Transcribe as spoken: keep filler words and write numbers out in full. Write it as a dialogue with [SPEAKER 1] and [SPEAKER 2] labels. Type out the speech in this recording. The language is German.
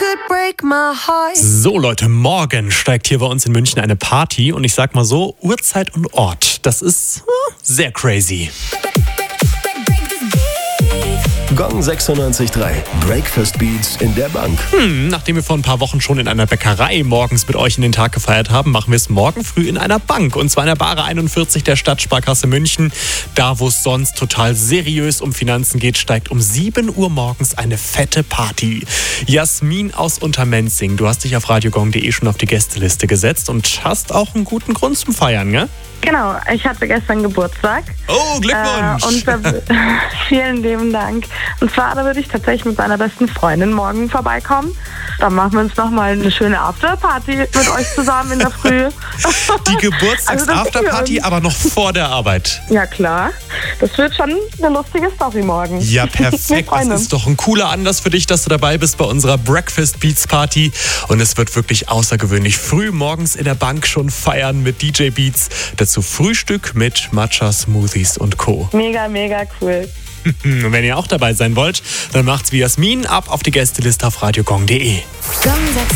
[SPEAKER 1] So Leute, morgen steigt hier bei uns in München eine Party und ich sag mal so, Uhrzeit und Ort, das ist äh, sehr crazy.
[SPEAKER 2] Gong sechsundneunzig Komma drei. Breakfast Beats in der Bank.
[SPEAKER 1] Hm, nachdem wir vor ein paar Wochen schon in einer Bäckerei morgens mit euch in den Tag gefeiert haben, machen wir es morgen früh in einer Bank. Und zwar in der Bare einundvierzig der Stadtsparkasse München. Da, wo es sonst total seriös um Finanzen geht, steigt um sieben Uhr morgens eine fette Party. Jasmin aus Untermenzing, du hast dich auf radiogong punkt de schon auf die Gästeliste gesetzt und hast auch einen guten Grund zum Feiern, gell?
[SPEAKER 3] Genau, ich hatte gestern Geburtstag.
[SPEAKER 1] Oh, Glückwunsch!
[SPEAKER 3] Äh, und da, vielen lieben Dank. Und zwar, da würde ich tatsächlich mit meiner besten Freundin morgen vorbeikommen. Dann machen wir uns nochmal eine schöne Afterparty mit euch zusammen in der Früh.
[SPEAKER 1] Die Geburtstags-Afterparty, aber noch vor der Arbeit.
[SPEAKER 3] Ja, klar. Das wird schon eine lustige Story morgen.
[SPEAKER 1] Ja, perfekt. Das ist doch ein cooler Anlass für dich, dass du dabei bist bei unserer Breakfast Beats Party. Und es wird wirklich außergewöhnlich früh morgens in der Bank schon feiern mit D J Beats. Dazu Frühstück mit Matcha, Smoothies und Co.
[SPEAKER 3] Mega, mega cool.
[SPEAKER 1] Und wenn ihr auch dabei sein wollt, dann macht's wie Jasmin ab auf die Gästeliste auf radiogong punkt de.